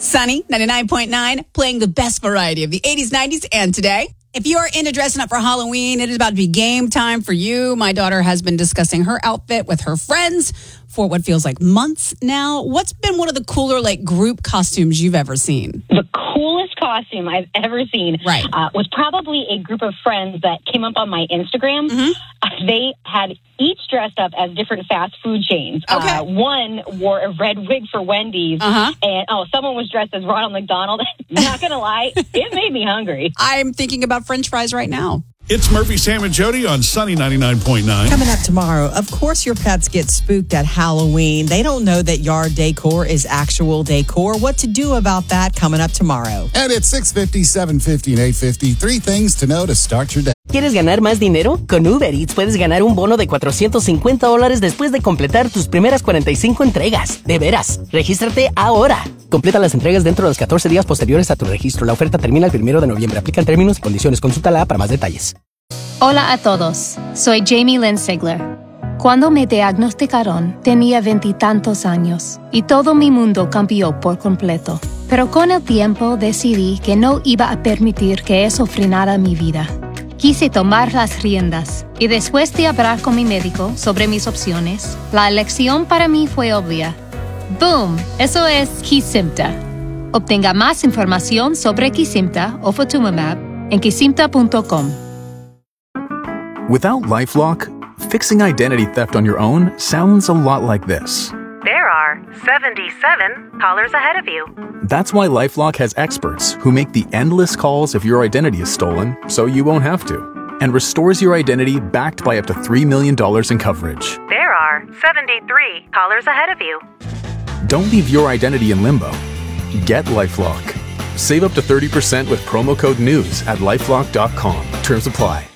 Sunny 99.9, playing the best variety of the 80s, 90s, and today. If you're into dressing up for Halloween, it is about to be game time for you. My daughter has been discussing her outfit with her friends for what feels like months now. What's been one of the cooler, group costumes you've ever seen? The coolest costume I've ever seen was probably a group of friends that came up on my Instagram. Mm-hmm. They had each dressed up as different fast food chains. Okay. One wore a red wig for Wendy's, and someone was dressed as Ronald McDonald. Not going to lie, it made me hungry. I'm thinking about French fries right now. It's Murphy, Sam, and Jody on Sunny 99.9. Coming up tomorrow, of course your pets get spooked at Halloween. They don't know that yard decor is actual decor. What to do about that coming up tomorrow. And it's 6:50, 7:50, and 8:50. 3 things to know to start your day. ¿Quieres ganar más dinero? Con Uber Eats puedes ganar un bono de $450 después de completar tus primeras 45 entregas. De veras, regístrate ahora. Completa las entregas dentro de los 14 días posteriores a tu registro. La oferta termina el 1 de noviembre. Aplican términos y condiciones. Consulta la app para más detalles. Hola a todos, soy Jamie Lynn Sigler. Cuando me diagnosticaron, tenía 20 y tantos años y todo mi mundo cambió por completo. Pero con el tiempo decidí que no iba a permitir que eso frenara mi vida. Quise tomar las riendas y después de hablar con mi médico sobre mis opciones, la elección para mí fue obvia. ¡Boom! Eso es Kesimpta. Obtenga más información sobre Kesimpta o Ofatumumab en kesimpta.com. Without LifeLock, fixing identity theft on your own sounds a lot like this. There are 77 callers ahead of you. That's why LifeLock has experts who make the endless calls if your identity is stolen, so you won't have to, and restores your identity backed by up to $3 million in coverage. There are 73 callers ahead of you. Don't leave your identity in limbo. Get LifeLock. Save up to 30% with promo code NEWS at LifeLock.com. Terms apply.